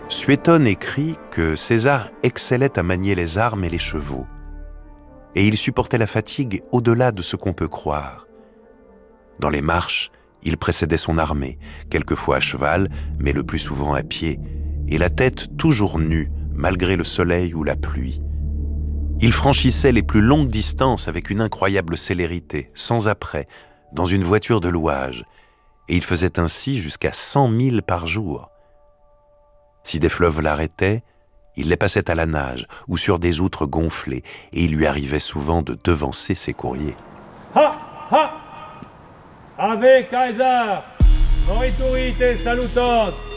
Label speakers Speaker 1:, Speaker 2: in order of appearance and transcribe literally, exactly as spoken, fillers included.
Speaker 1: Suétone écrit que César excellait à manier les armes et les chevaux, et il supportait la fatigue au-delà de ce qu'on peut croire. Dans les marches, il précédait son armée, quelquefois à cheval, mais le plus souvent à pied, et la tête toujours nue, malgré le soleil ou la pluie. Il franchissait les plus longues distances avec une incroyable célérité, sans apprêt, dans une voiture de louage, et il faisait ainsi jusqu'à cent milles par jour. Si des fleuves l'arrêtaient, il les passait à la nage ou sur des outres gonflées, et il lui arrivait souvent de devancer ses courriers.
Speaker 2: Ha! Ha! Ave Caesar! Morituri te salutant!